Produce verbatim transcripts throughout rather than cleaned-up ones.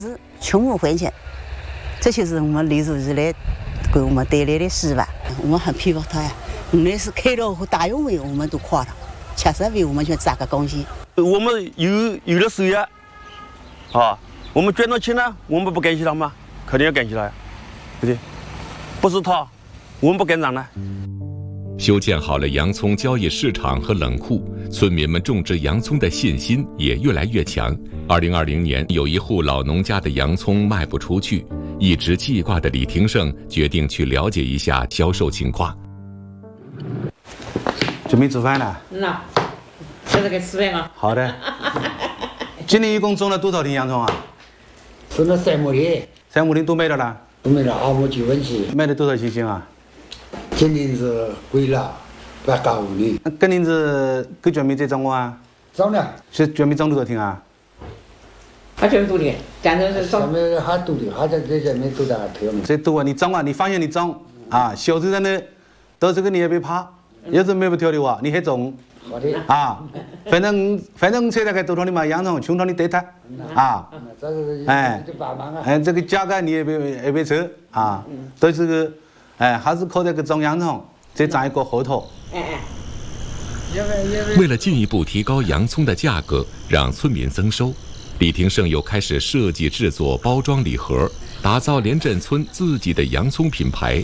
是穷无换钱，这就是我们李主席来给我们带来的希望。我们很佩服他呀，那是开了和大运会，我们都夸他，确实为我们去做个贡献。 我们有有了收益，啊，我们捐到钱呢，我们不感谢他吗？肯定要感谢他呀，对不对？不是他，我们不敢让呢。 修建好了洋葱交易市场和冷库，村民们种植洋葱的信心也越来越强。二零二零年，有一户老农家的洋葱卖不出去，一直记挂的李廷胜决定去了解一下销售情况。 准备做饭了？ 嗯呐，现在该吃饭了。 好的。今年一共种了多少斤洋葱啊？ 种了三亩田。 三亩田都卖了啦？ 都卖了二亩九分七。 卖了多少钱斤啊？ 今年是贵了，八加五厘。 那今年是够准备再涨啊？ 涨了。 是准备涨多少斤啊？ 还准备多的，现在是涨。 下面还多的，还在在下面多大条呢？ 再多啊！你涨啊！你发现你涨啊，销售人呢，到这个你也别怕，要是卖不掉的话，你还种。 好的。 啊，反正反正菜大概多少的嘛，洋葱穷到你对它啊。 这是哎，哎，这个价格你也别也别扯啊，到这个。哎，还是靠这个种洋葱，再长一个后头。 为了进一步提高洋葱的价格，让村民增收，李廷胜又开始设计制作包装礼盒，打造连镇村自己的洋葱品牌。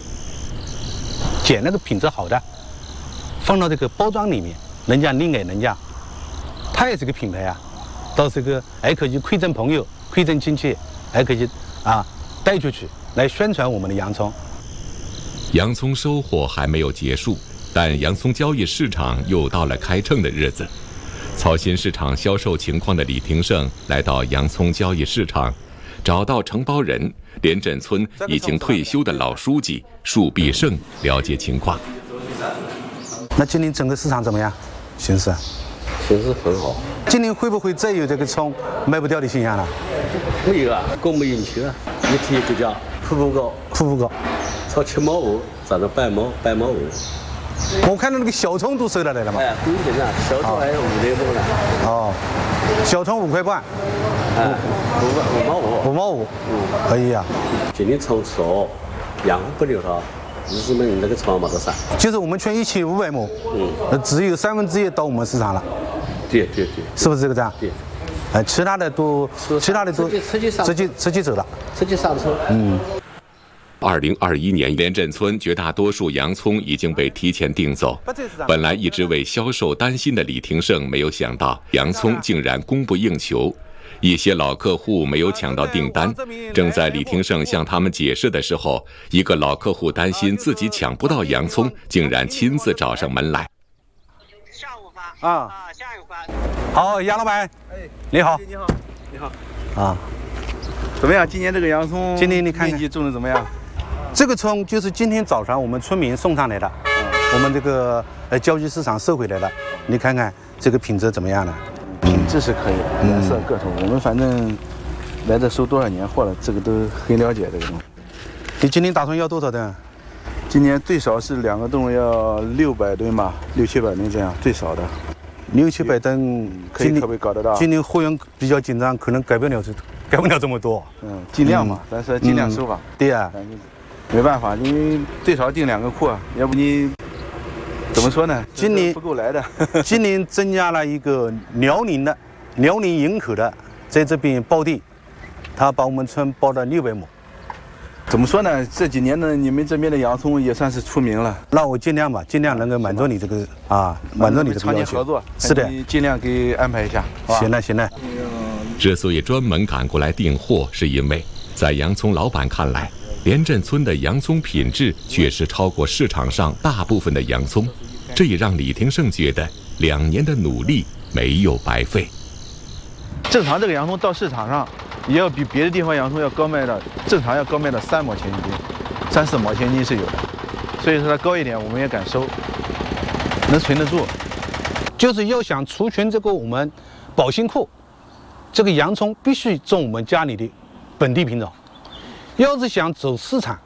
捡那个品质好的，放到这个包装里面，人家另给人家，它也是个品牌啊。到这个还可以馈赠朋友、馈赠亲戚，还可以啊带出去来宣传我们的洋葱。 洋葱收获还没有结束，但洋葱交易市场又到了开秤的日子。操心市场销售情况的李廷胜来到洋葱交易市场，找到承包人连镇村已经退休的老书记束必胜了解情况。 那今年整个市场怎么样？形势？ 形势很好。 今年会不会再有这个葱卖不掉的现象了？ 会有啊，供不应求啊，一天一个价，铺铺高， 铺铺高。 从七毛五涨到八毛，八毛五。 我看到那个小葱都收下来了嘛。 哎，不行啊，小葱还有五来多呢。 哦，小葱五块半。 哎，五五毛五。 五毛五。嗯。可以呀。 今年葱少，养不了它，日子们那个葱没得啥。 就是我们圈一千五百亩，嗯，只有三分之一到我们市场了。 对对对。 是不是这个这样？ 对。 哎，其他的都，其他的都直接直接直接走了， 直接上车。 嗯。 二零二一年，连镇村绝大多数洋葱已经被提前订走。本来一直为销售担心的李廷胜，没有想到洋葱竟然供不应求，一些老客户没有抢到订单。正在李廷胜向他们解释的时候，一个老客户担心自己抢不到洋葱，竟然亲自找上门来。 下午发啊， 下午发。 好，杨老板，哎，你好， 你好，你好， 啊， 怎么样？今年这个洋葱， 今年你看看面积种的怎么样？ 这个葱就是今天早上我们村民送上来的，我们这个呃交易市场收回来的，你看看这个品质怎么样呢？ 品质是可以的，颜色个头，我们反正来这收多少年货了，这个都很了解这个东西。 你今天打算要多少吨？ 今年最少是两个洞要六百吨吧，六七百吨这样，最少的。 六七百吨， 可以可不可以搞得到？ 今年货源比较紧张，可能改不了这，改不了这么多。 嗯，尽量嘛，咱说尽量收吧。 对呀。 没办法，因为最少订两个库，要不你怎么说呢？ 今年不够来的。 今年增加了一个辽宁的，辽宁营口的，在这边包地，他把我们村包了六百亩。 怎么说呢？这几年呢，你们这边的洋葱也算是出名了。 那我尽量吧，尽量能够满足你这个啊，满足你这个要求。 合作， 是的， 尽量给安排一下。 行了，行了。 之所以专门赶过来订货，是因为在洋葱老板看来，连镇村的洋葱品质确实超过市场上大部分的洋葱，这也让李廷胜觉得两年的努力没有白费。 正常这个洋葱到市场上，也要比别的地方洋葱要高卖的，正常要高卖到三毛钱一斤，三四毛钱一斤是有的。所以说它高一点，我们也敢收，能存得住。 就是要想除群这个我们保新库，这个洋葱必须种我们家里的本地品种。要是想走市场，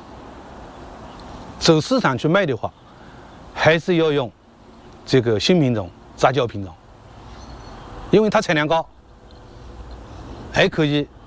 走市场去卖的话，还是要用这个新品种、杂交品种，因为它产量高，还可以